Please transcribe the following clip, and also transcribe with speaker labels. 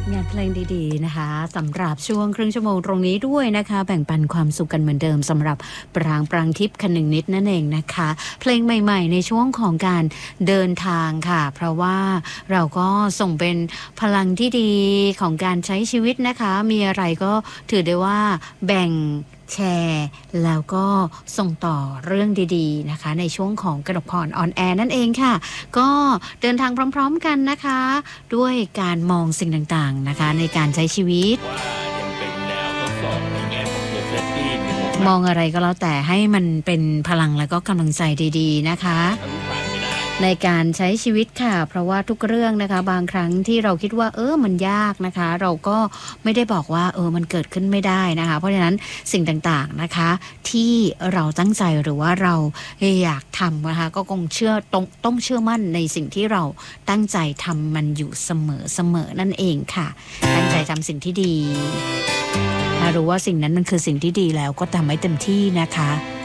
Speaker 1: งานเพลงดีๆนะคะสำหรับช่วงครึ่งชั่วโมงตรงนี้ด้วยนะคะแบ่งปันความสุขกันเหมือนเดิมสำหรับปรางทิพย์คนึงนิดนั่นเองนะคะเพลงใหม่ๆในช่วงของการเดินทางค่ะเพราะว่าเราก็ส่งเป็นพลังที่ดีของการใช้ชีวิตนะคะมีอะไรก็ถือได้ว่าแบ่งแชร์แล้วก็ส่งต่อเรื่องดีๆนะคะในช่วงของกนกพรออนแอร์นั่นเองค่ะก็เดินทางพร้อมๆกันนะคะด้วยการมองสิ่งต่างๆนะคะในการใช้ชีวิตมองอะไรก็แล้วแต่ให้มันเป็นพลังแล้วก็กำลังใจดีๆนะคะในการใช้ชีวิตค่ะเพราะว่าทุกเรื่องนะคะบางครั้งที่เราคิดว่ามันยากนะคะเราก็ไม่ได้บอกว่ามันเกิดขึ้นไม่ได้นะคะเพราะฉะนั้นสิ่งต่างๆนะคะที่เราตั้งใจหรือว่าเราอยากทำนะคะก็คงต้องเชื่อมั่นในสิ่งที่เราตั้งใจทำมันอยู่เสมอนั่นเองค่ะตั้งใจทำสิ่งที่ดีถ้ารู้ว่าสิ่งนั้นมันคือสิ่งที่ดีแล้วก็ทำให้เต็มที่นะคะ